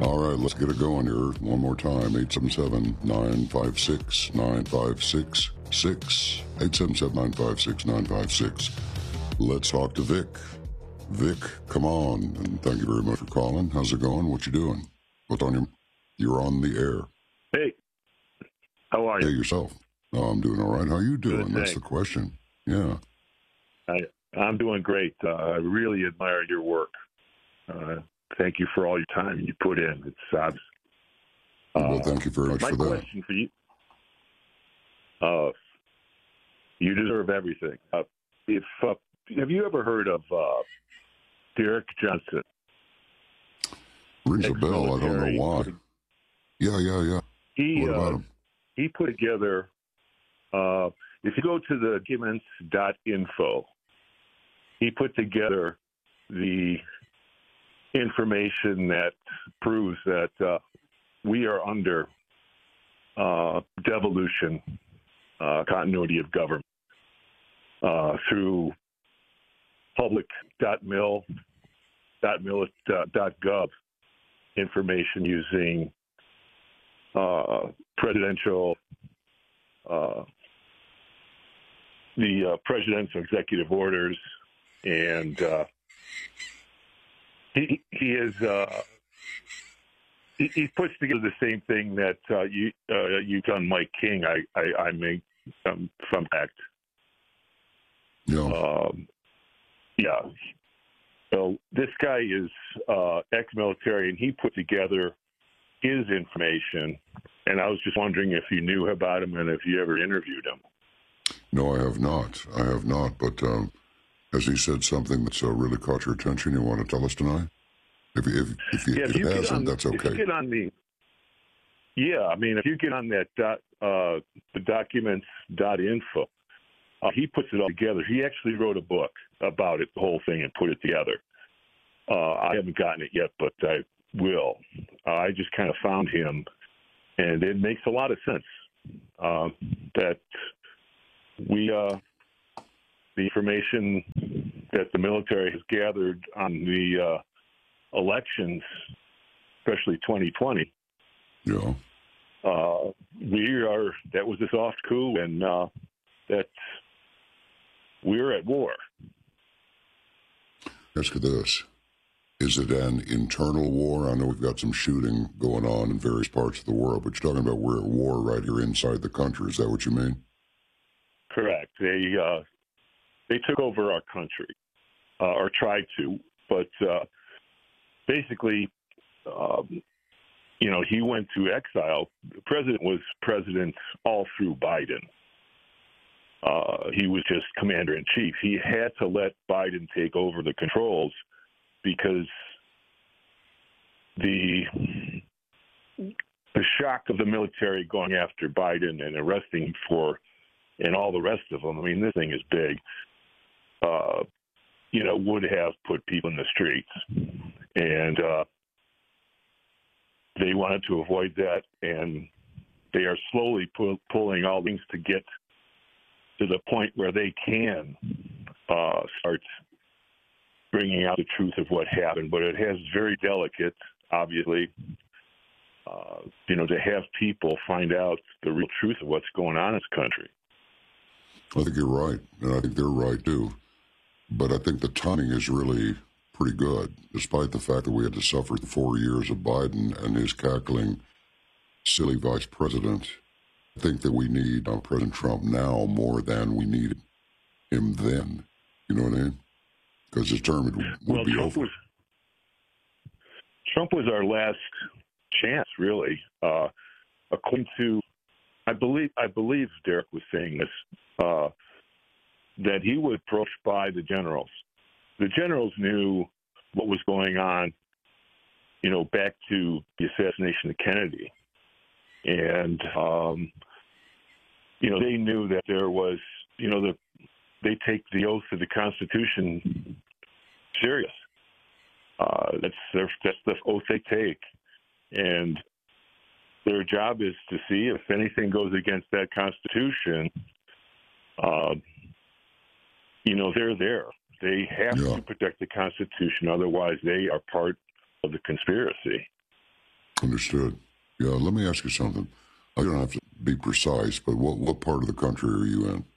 All right, let's get it going here. One more time, 877-956-9566. 877-956-956. Let's talk to Vic. Vic, come on, and thank you very much for calling. How's it going? What you doing? What's on your... You're on the air. Hey, how are you? Hey, yourself. Oh, I'm doing all right. How you doing? Good, That's the question. Yeah. I'm doing great. I really admire your work. Thank you for all your time you put in. It's Well, thank you very much for that. My question for you, you deserve everything. Have you ever heard of Derek Johnson? Rings a bell. I don't know why. Yeah. What about him? He put together, if you go to the documents.info, he put together the information that proves that we are under devolution, continuity of government, through public.mil.gov information using presidential presidential executive orders, and he puts together the same thing that you've done, Mike King. I make some fact. Yeah. Yeah. So this guy is ex-military, and he put together his information. And I was just wondering if you knew about him and if you ever interviewed him. No, I have not. But has he said something that's really caught your attention you want to tell us tonight? If it hasn't, that's okay. If you get on if you get on that the documents.info, he puts it all together. He actually wrote a book about it, the whole thing, and put it together. I haven't gotten it yet, but I will. I just kind of found him, and it makes a lot of sense that the information that the military has gathered on the elections, especially 2020. Yeah. That was a soft coup, and that we're at war. Ask you this. Is it an internal war? I know we've got some shooting going on in various parts of the world, but you're talking about we're at war right here inside the country. Is that what you mean? Correct. They took over our country, or tried to, but basically, he went to exile. The president was president all through Biden. He was just commander-in-chief. He had to let Biden take over the controls because the shock of the military going after Biden and arresting him and all the rest of them. I mean, this thing is big. Would have put people in the streets, and they wanted to avoid that, and they are slowly pulling all things to get to the point where they can start bringing out the truth of what happened. But it has very delicate, obviously, to have people find out the real truth of what's going on in this country. I think you're right, and I think they're right, too. But I think the timing is really pretty good, despite the fact that we had to suffer the 4 years of Biden and his cackling, silly vice president. I think that we need President Trump now more than we needed him then. You know what I mean? Because his term would be over. Trump was our last chance, really. According to, I believe Derek was saying this, that he was approached by the generals. The generals knew what was going on, back to the assassination of Kennedy. And, they knew that there was, they take the oath of the Constitution serious. That's the oath they take. And their job is to see if anything goes against that Constitution, they're there. They have to protect the Constitution. Otherwise, they are part of the conspiracy. Understood. Yeah, let me ask you something. I don't have to be precise, but what part of the country are you in?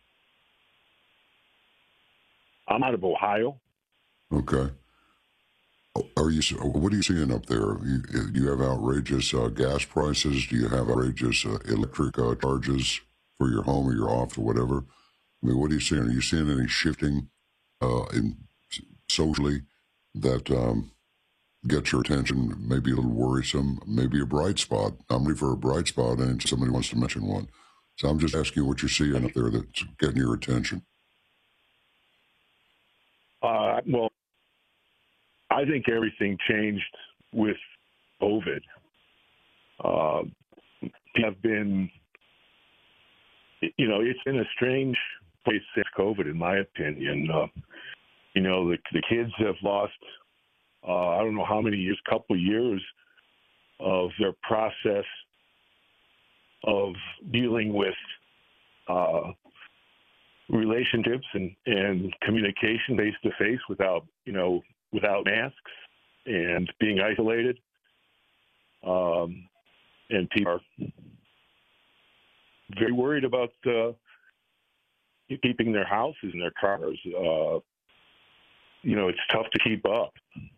I'm out of Ohio. Okay. What are you seeing up there? Do you have outrageous gas prices? Do you have outrageous electric charges for your home or your office or whatever? I mean, what are you seeing? Are you seeing any shifting in socially that gets your attention? Maybe a little worrisome, maybe a bright spot. I'm ready for a bright spot, and somebody wants to mention one. So I'm just asking what you're seeing up there that's getting your attention. Well, I think everything changed with COVID. Have been, it's been a strange place since COVID, in my opinion. The kids have lost, I don't know how many years, couple of years of their process of dealing with relationships and communication face to face without masks and being isolated. And people are very worried about keeping their houses and their cars. It's tough to keep up.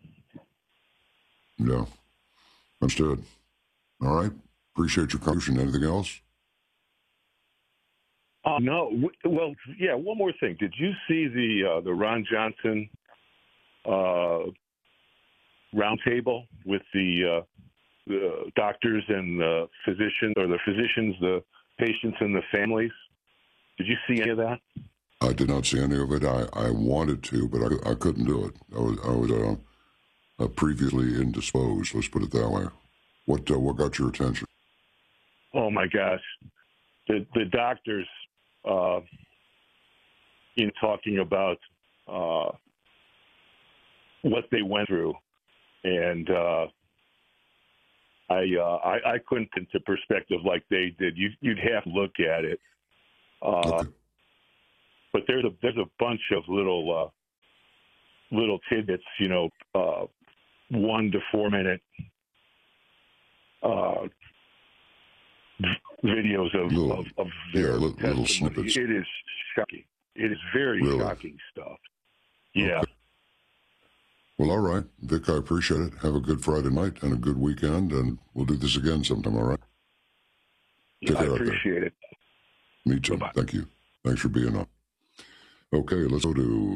Yeah, understood. All right. Appreciate your contribution. Anything else? No. Well, yeah. One more thing. Did you see the Ron Johnson roundtable with the doctors and the physicians, or the physicians, the patients, and the families? Did you see any of that? I did not see any of it. I wanted to, but I couldn't do it. I was previously indisposed. Let's put it that way. What got your attention? Oh my gosh, the doctors, in talking about what they went through, and I couldn't put into perspective like they did. You'd have to look at it. Okay. But there's a bunch of little tidbits, 1 to 4 minute videos of their little snippets. It is shocking. It is very shocking stuff. Yeah. Okay. Well, all right, Vic, I appreciate it. Have a good Friday night and a good weekend, and we'll do this again sometime, all right? Take care. I appreciate it. Me too. Bye-bye. Thank you. Thanks for being on. Okay, let's go to,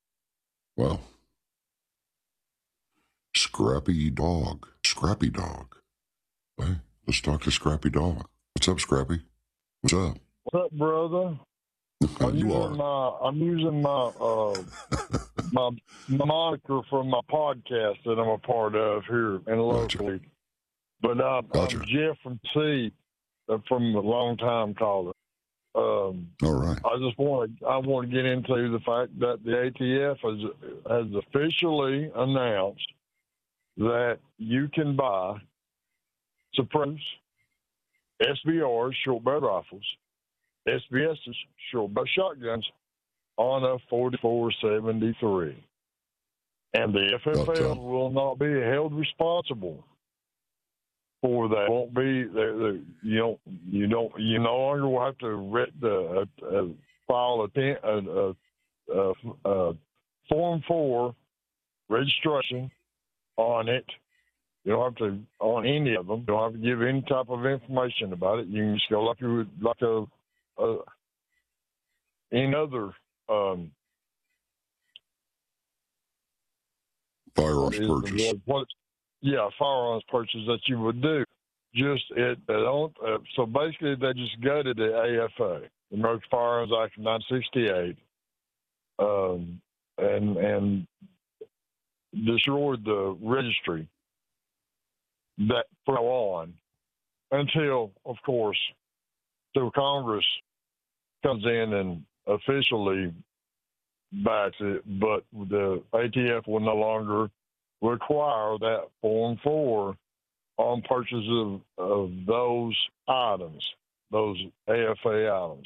Scrappy Dog. Scrappy Dog. Okay, let's talk to Scrappy Dog. What's up, Scrappy? What's up? What's up, brother? I'm using my my moniker from my podcast that I'm a part of here in locally. Gotcha. But I'm Jeff from C, from a long time caller. All right. I want to get into the fact that the ATF has officially announced that you can buy Supremes, SBRs, short barrel rifles, SBSs, short barrel shotguns on a 4473, and the FFL will not be held responsible for that. Won't be you no longer will have to file a Form 4 registration on it. You don't have to on any of them. You don't have to give any type of information about it. You can just go like you would any other firearms purchase. Firearms purchase that you would do. So basically, they just gutted the AFA, the American Firearms Act of 1968, and destroyed the registry that from now on until, of course, till Congress comes in and officially backs it. But the ATF will no longer require that Form 4 on purchase of those items, those AFA items.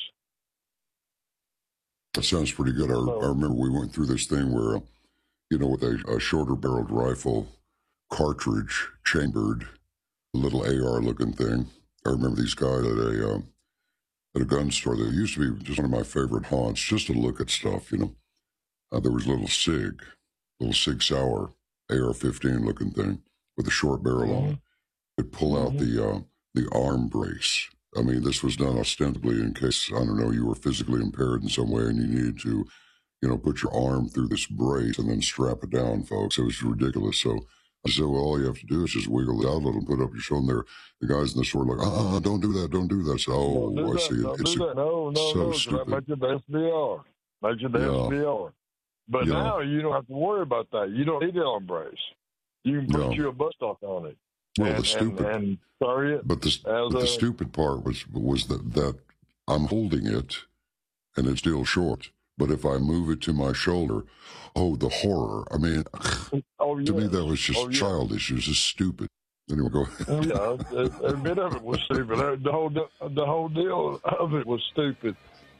That sounds pretty good. I remember we went through this thing where, with a shorter barreled rifle, cartridge chambered, little AR-looking thing. I remember these guys at a gun store. That used to be just one of my favorite haunts, just to look at stuff, you know. There was a little Sig Sauer AR-15 looking thing with a short barrel on it. It'd pull out the arm brace. I mean, this was done ostensibly in case, I don't know, you were physically impaired in some way and you needed to, you know, put your arm through this brace and then strap it down, folks. It was ridiculous. So I said, well, all you have to do is just wiggle the outlet and put it up your shoulder. The guys in the store were like, don't do that, don't do that. So, I see it. It's so stupid. That makes it the SBR. Makes it the SBR. But now you don't have to worry about that. You don't need the arm brace. You can put your butt stock on it. Well, and, the stupid, and carry it. but the stupid part was that I'm holding it, and it's still short. But if I move it to my shoulder, the horror! I mean, to me that was just childish. It was just stupid. Anyway, go ahead. Yeah, a bit of it was stupid. The whole deal of it was stupid.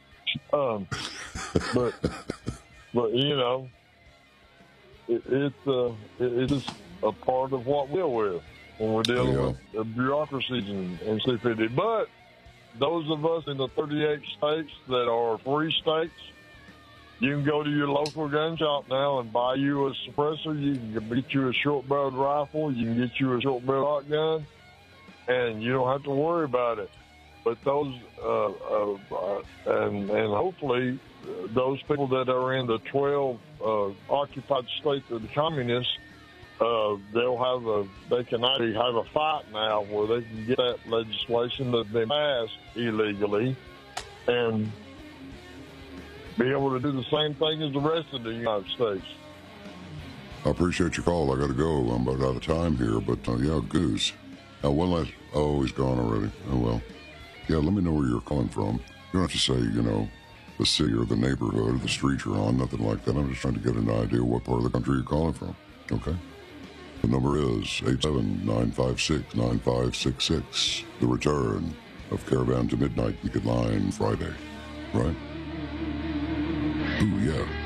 But you know, it's just a part of what we deal with when we're dealing with the bureaucracies and stupidity. But those of us in the 38 states that are free states, you can go to your local gun shop now and buy you a suppressor. You can get you a short-barreled rifle. You can get you a short-barreled shotgun, and you don't have to worry about it. But those, and hopefully, those people that are in the 12 occupied states of the communists, they can actually have a fight now where they can get that legislation that's been passed illegally and be able to do the same thing as the rest of the United States. I appreciate your call. I got to go. I'm about out of time here, but Goose. Now, one last. Oh, he's gone already. Oh well. Yeah, let me know where you're calling from. You don't have to say, you know, the city or the neighborhood or the street you're on, nothing like that. I'm just trying to get an idea what part of the country you're calling from. Okay? The number is 87956-9566. The return of Caravan to Midnight. You could line Friday, right? Ooh, yeah.